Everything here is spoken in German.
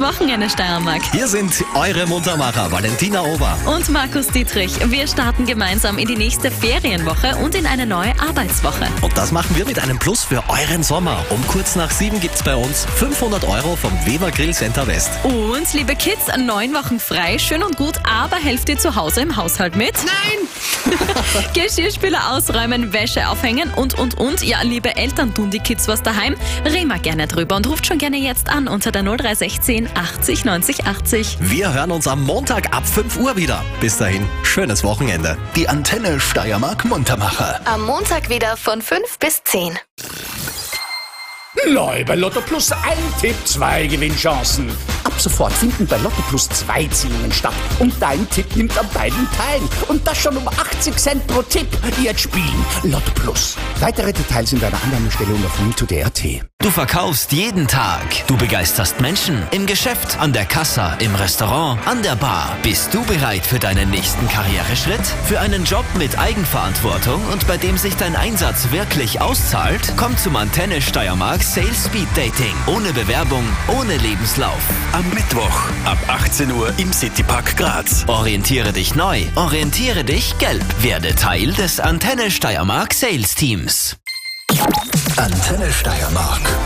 Wochenende, Steiermark. Hier sind eure Muntermacher Valentina Ober Und Markus Dietrich. Wir starten gemeinsam in die nächste Ferienwoche und in eine neue Arbeitswoche. Und das machen wir mit einem Plus für euren Sommer. Um kurz nach 7 gibt's bei uns 500 € vom Weber Grill Center West. Und liebe Kids, 9 Wochen frei, schön und gut, aber helft ihr zu Hause im Haushalt mit? Nein! Geschirrspüler ausräumen, Wäsche aufhängen und. Ja, liebe Eltern, tun die Kids was daheim? Reden wir gerne drüber und ruft schon gerne jetzt an unter der 0316 80 90 80. Wir hören uns am Montag ab 5 Uhr wieder. Bis dahin, schönes Wochenende. Die Antenne Steiermark Muntermacher. Am Montag wieder von 5 bis 10. Neu bei Lotto Plus ein Tipp, 2 Gewinnchancen. Ab sofort finden bei Lotto Plus 2 Ziehungen statt. Und dein Tipp nimmt an beiden teil. Und das schon um 80 Cent pro Tipp. Jetzt spielen Lotto Plus. Weitere Details in deiner Annahmestelle und auf win2.at. Du verkaufst jeden Tag. Du begeisterst Menschen im Geschäft, an der Kassa, im Restaurant, an der Bar. Bist du bereit für deinen nächsten Karriereschritt? Für einen Job mit Eigenverantwortung und bei dem sich dein Einsatz wirklich auszahlt? Komm zum Antenne Steiermark Sales Speed Dating. Ohne Bewerbung, ohne Lebenslauf. Am Mittwoch ab 18 Uhr im Citypark Graz. Orientiere dich neu, orientiere dich gelb. Werde Teil des Antenne Steiermark Sales Teams. Antenne Steiermark.